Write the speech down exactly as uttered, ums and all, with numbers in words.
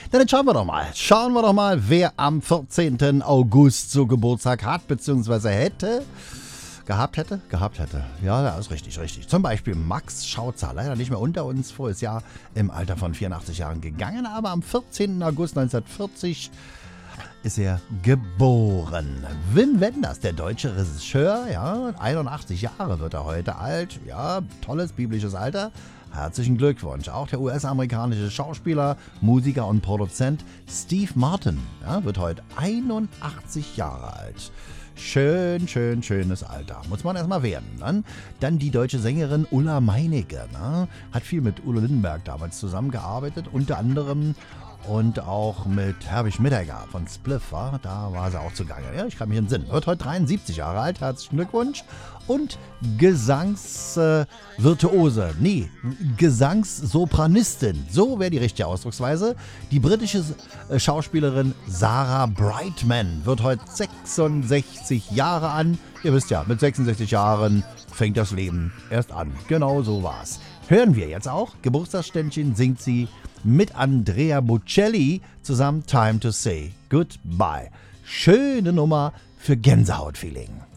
Dann schauen wir doch mal. Schauen wir doch mal, wer am vierzehnten August so Geburtstag hat, beziehungsweise hätte. Gehabt hätte? Gehabt hätte. Ja, das ist richtig, richtig. Zum Beispiel Max Schautzer, leider nicht mehr unter uns, voriges Jahr im Alter von vierundachtzig Jahren gegangen, aber am vierzehnten August neunzehnhundertvierzig ist er geboren. Wim Wenders, der deutsche Regisseur, ja, einundachtzig Jahre wird er heute alt, ja, tolles biblisches Alter. Herzlichen Glückwunsch. Auch der U S-amerikanische Schauspieler, Musiker und Produzent Steve Martin, ja, wird heute einundachtzig Jahre alt. Schön, schön, schönes Alter. Muss man erstmal werden. Ne? Dann die deutsche Sängerin Ulla Meinecke. Ne? Hat viel mit Udo Lindenberg damals zusammengearbeitet, unter anderem und auch mit Herbie Schmidegger von Spliff. War. Da war sie auch zugange. Ja, ich kann mich entsinnen. Wird heute dreiundsiebzig Jahre alt. Herzlichen Glückwunsch. Und Gesangsvirtuose. Äh, nee, Gesangssopranistin. So wäre die richtige Ausdrucksweise. Die britische äh, Schauspielerin Sarah Brightman wird heute sechsundsechzig Jahre an. Ihr wisst ja, mit sechsundsechzig Jahren fängt das Leben erst an. Genau so war's. Hören wir jetzt auch. Geburtstagsständchen singt sie mit Andrea Bocelli zusammen Time to Say Goodbye. Schöne Nummer für Gänsehautfeeling.